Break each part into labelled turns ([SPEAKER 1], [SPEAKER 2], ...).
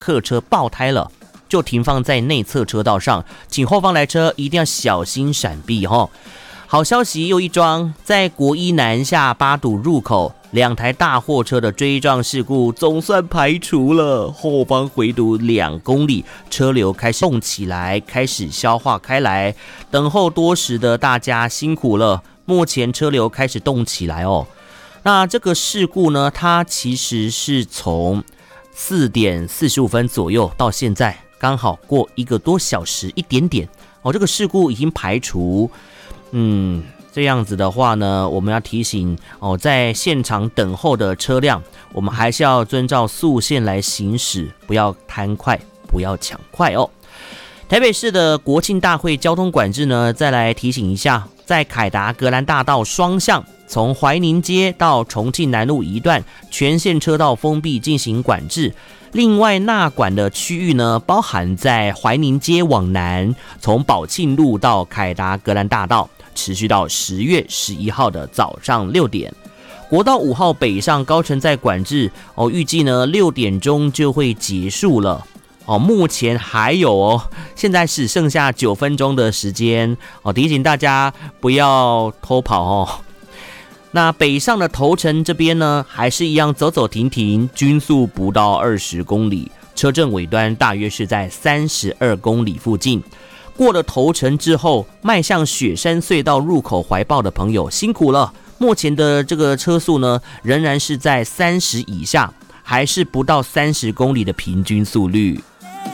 [SPEAKER 1] 客车爆胎了，就停放在内侧车道上，请后方来车一定要小心闪避哦。好消息又一桩，在国一南下八堵入口2台大货车的追撞事故总算排除了，后方回堵2公里，车流开始动起来，开始消化开来，等候多时的大家辛苦了，目前车流开始动起来哦。那这个事故呢，它其实是从4点45分左右到现在刚好过1个多小时一点点哦，这个事故已经排除。这样子的话呢，我们要提醒哦，在现场等候的车辆，我们还是要遵照速线来行驶，不要贪快，不要抢快哦。台北市的国庆大会交通管制呢，再来提醒一下，在凯达格兰大道双向，从怀宁街到重庆南路一段，全线车道封闭进行管制。另外纳管的区域呢，包含在怀宁街往南，从宝庆路到凯达格兰大道，持续到10月11号的早上6点。国道5号北上高乘载管制预计呢6点钟就会结束了目前还有现在只剩下9分钟的时间提醒大家不要偷跑那北上的头城这边呢，还是一样走走停停，均速不到20公里，车阵尾端大约是在32公里附近。过了头城之后，迈向雪山隧道入口怀抱的朋友辛苦了。目前的这个车速呢，仍然是在30以下，还是不到30公里的平均速率。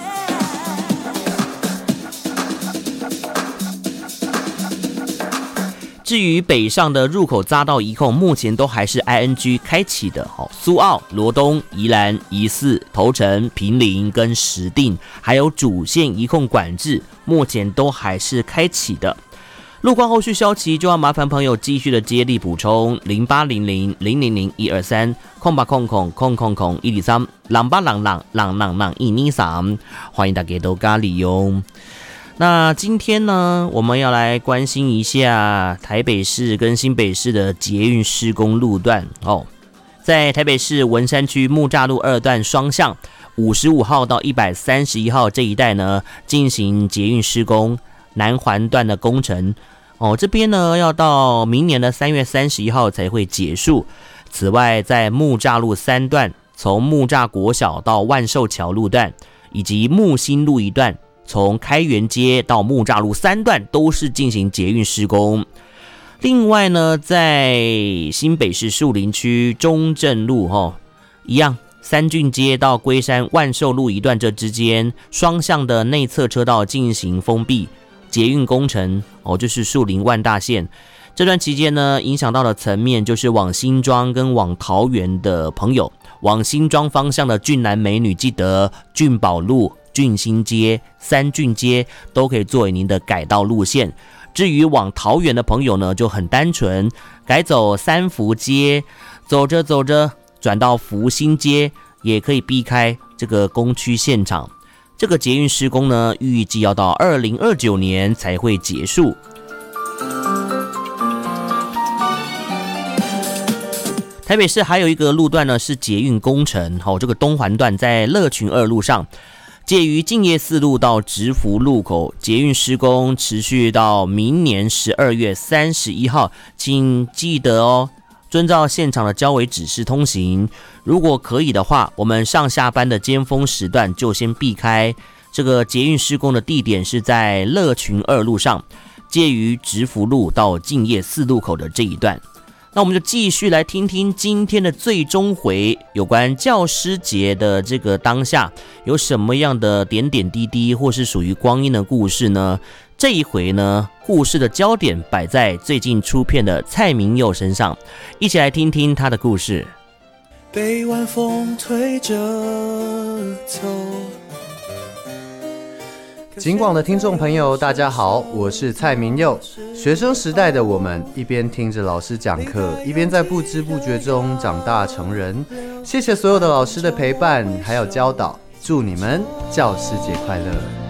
[SPEAKER 1] 至于北上的入口匝道一控，目前都还是 ING 开启的苏澳、罗东、宜兰、宜四、头城、坪林跟石碇，还有主线一控管制，目前都还是开启的。路况后续消息就要麻烦朋友继续的接力补充080000012308000001230800000123，欢迎大家都加利用。那今天呢，我们要来关心一下台北市跟新北市的捷运施工路段在台北市文山区木栅路2段双向55号到131号这一带呢，进行捷运施工南环段的工程这边呢要到明年的3月31号才会结束。此外，在木栅路3段，从木栅国小到万寿桥路段，以及木新路一段，从开元街到木栅路3段都是进行捷运施工。另外呢，在新北市树林区中正路一样，三郡街到龟山万寿路一段这之间双向的内侧车道进行封闭，捷运工程就是树林万大线。这段期间呢，影响到的层面就是往新庄跟往桃园的朋友，往新庄方向的俊男美女，记得俊宝路、俊新街、三郡街都可以作为您的改道路线。至于往桃园的朋友呢，就很单纯，改走三福街，走着走着转到福兴街，也可以避开这个工区现场。这个捷运施工呢，预计要到2029年才会结束。台北市还有一个路段呢是捷运工程，这个东环段在乐群2路上，介于敬业4路到直福路口，捷运施工持续到明年12月31号，请记得遵照现场的交维指示通行。如果可以的话，我们上下班的尖峰时段就先避开。这个捷运施工的地点是在乐群2路上，介于直福路到敬业4路口的这一段。那我们就继续来听听今天的最终回，有关教师节的这个当下有什么样的点点滴滴或是属于光阴的故事呢？这一回呢，故事的焦点摆在最近出片的蔡明佑身上，一起来听听他的故事。
[SPEAKER 2] 被晚风推着走。
[SPEAKER 3] 警广的听众朋友大家好，我是蔡明佑。学生时代的我们一边听着老师讲课，一边在不知不觉中长大成人。谢谢所有的老师的陪伴还有教导，祝你们教师节快乐。